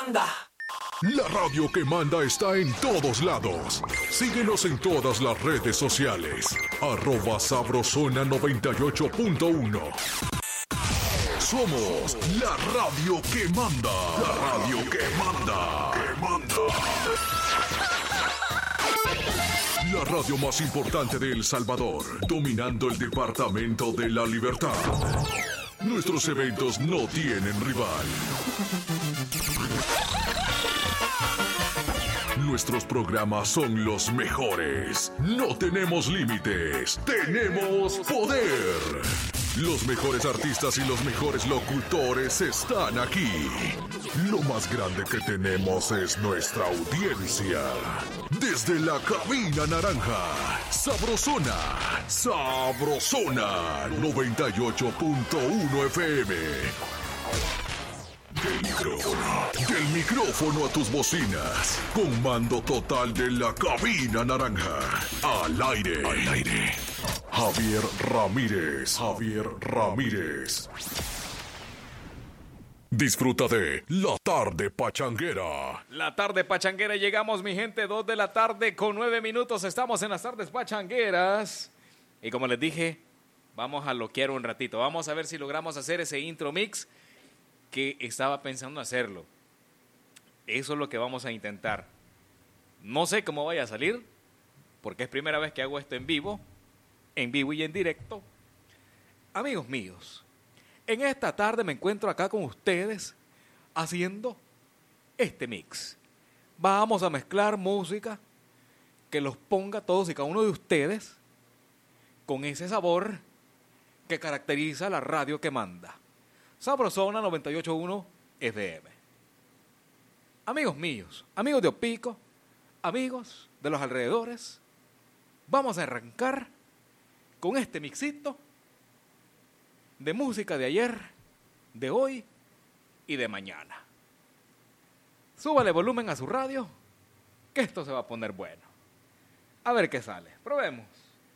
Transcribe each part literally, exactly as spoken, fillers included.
manda. La radio que manda está en todos lados. Síguenos en todas las redes sociales. Arroba Sabrosona noventa y ocho punto uno. Somos la radio que manda. La radio que manda. Que manda. La radio más importante de El Salvador, dominando el departamento de la Libertad. Nuestros eventos no tienen rival. Nuestros programas son los mejores. No tenemos límites. Tenemos poder. Los mejores artistas y los mejores locutores están aquí. Lo más grande que tenemos es nuestra audiencia. Desde la cabina naranja, Sabrosona, Sabrosona noventa y ocho punto uno F M. Del micrófono, del micrófono a tus bocinas. Con mando total de la cabina naranja. Al aire. Al aire. Javier Ramírez. Javier Ramírez. Disfruta de La Tarde Pachanguera. La Tarde Pachanguera, llegamos mi gente, dos de la tarde con nueve minutos, estamos en las Tardes Pachangueras. Y como les dije, vamos a loquear un ratito, vamos a ver si logramos hacer ese intro mix que estaba pensando hacerlo. Eso es lo que vamos a intentar. No sé cómo vaya a salir, porque es primera vez que hago esto en vivo, en vivo y en directo. Amigos míos, en esta tarde me encuentro acá con ustedes haciendo este mix. Vamos a mezclar música que los ponga todos y cada uno de ustedes con ese sabor que caracteriza la radio que manda. Sabrosona noventa y ocho punto uno F M. Amigos míos, amigos de Opico, amigos de los alrededores, vamos a arrancar con este mixito de música de ayer, de hoy y de mañana. Súbale volumen a su radio, que esto se va a poner bueno. A ver qué sale. Probemos.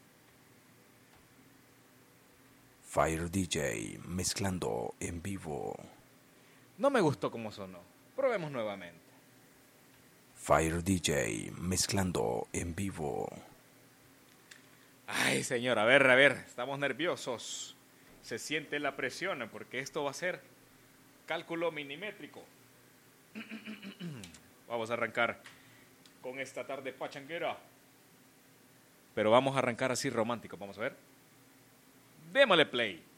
Fire D J mezclando en vivo. No me gustó cómo sonó. Probemos nuevamente. Fire D J mezclando en vivo. Ay, señor, a ver, a ver, estamos nerviosos. Se siente la presión porque esto va a ser cálculo minimétrico. Vamos a arrancar con esta tarde pachanguera. Pero vamos a arrancar así romántico, vamos a ver. Démosle play.